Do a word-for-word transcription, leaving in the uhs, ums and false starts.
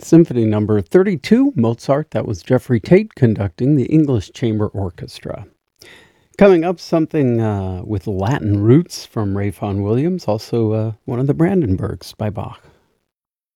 Symphony Number thirty-two, Mozart. That was Jeffrey Tate conducting the English Chamber Orchestra. Coming up, something uh, with Latin roots from Ray Vaughan Williams, also uh, one of the Brandenburgs by Bach.